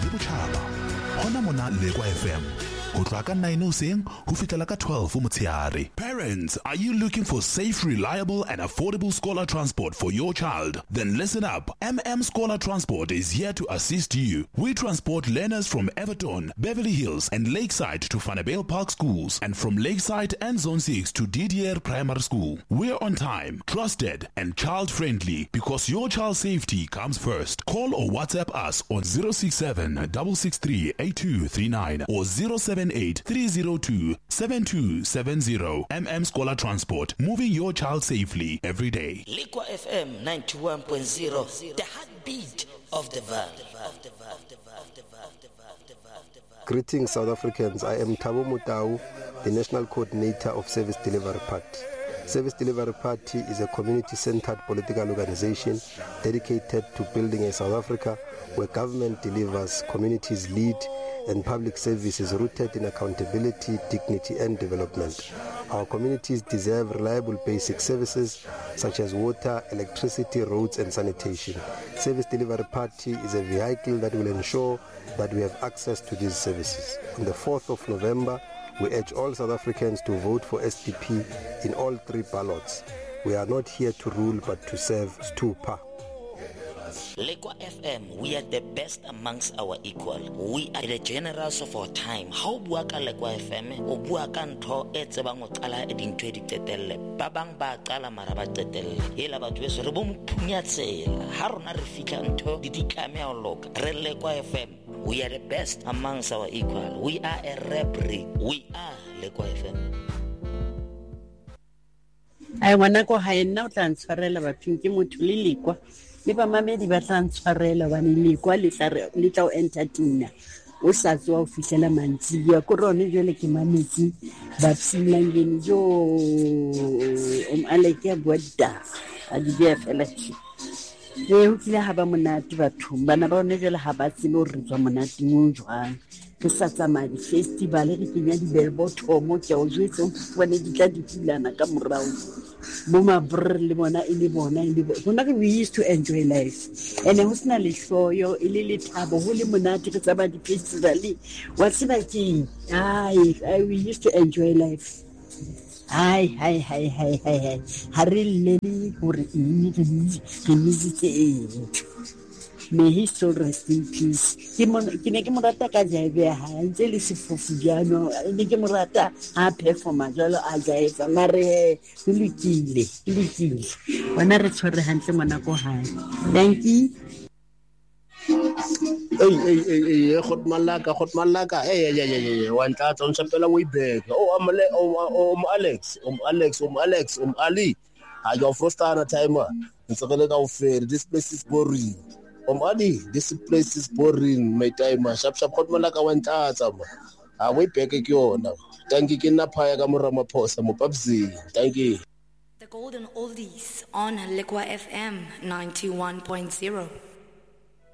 botlhaba hona mona Lekwa FM go tloa ka 9 hoseng go fihlela ka 12 motshehare. Parents, are you looking for safe, reliable and affordable scholar transport for your child? Then listen up. Scholar Transport is here to assist you. We transport learners from Everton, Beverly Hills and Lakeside to Vanderbilt Park schools, and from Lakeside and Zone 6 to Didier Primary School. We're on time, trusted and child-friendly because your child's safety comes first. Call or WhatsApp us on 067 663 8239 or 078 302 7270. Scholar Transport, moving your child safely every day. Lekwa FM 91.0, the heartbeat of the valley. Greetings, South Africans. I am Thabo Motau, the National Coordinator of Service Delivery Party. Service Delivery Party is a community-centered political organization dedicated to building a South Africa where government delivers, communities lead, and public service is rooted in accountability, dignity, and development. Our communities deserve reliable basic services such as water, electricity, roads, and sanitation. Service Delivery Party is a vehicle that will ensure that we have access to these services. On the 4th of November, we urge all South Africans to vote for SDP in all 3 ballots. We are not here to rule but to serve Stupa. Lekwa FM, we are the best amongst our equal. We are the generals of our time. How bua ka Lekwa FM, o bua ka ntho e tsebang o qala e dintho e di qetelle. Ba bang ba qala mara ba qetelle. Hela batho beso re bo mphunya tsela. Ha rona re fihla ntho di tlameha ho loka. Re Lekwa FM, we are the best amongst our equal. We are a rebel. We are Lekwa FM. Ai ngwana ko ha nna o tla ntshwarela bathong ke motho le lekwa le ba mamedi ba tla ntshwarela ba ne lekwa le tla o entertainer o sa tswa o fihlela mantsi ya ko rone jole ke mamedi ba psilangeni jo aleke bodda a di be fela tshi ho tsile ha ba monate bathong bana ba one jole ha ba tsile o re tswa monate mo jwang ke sa tsamaya di-festival re kenya di-bellbottom ke o jwetse bone di tla di pulana ka morao bo mabrr le bona e le bona we used to enjoy life and ho sena le hloyo e le lethabo ho le monate re tsaba di-festival wa tseba ke we used to enjoy life ha re le hore ke misitse may he still rest in peace. Ke ne ke morata ka jaive ha ntse le sefofu jano ne ke morata ha performa jalo a jaive mare ke lokile bona re tshwere hantle mona ko hae. Thank you. Khot malaka wa ntlatsa o ntshapela way back Alex Ali ha yo frustana timer ntsegele ka offer. This place is boring. Ali, this place is boring. My time, sharp khot malaka wa ntlatsa ma way back ke yona. Thank you ke nna phaya ka moramaphosa mo papsi. Thank you. The Golden Oldies on Lekwa FM 91.0.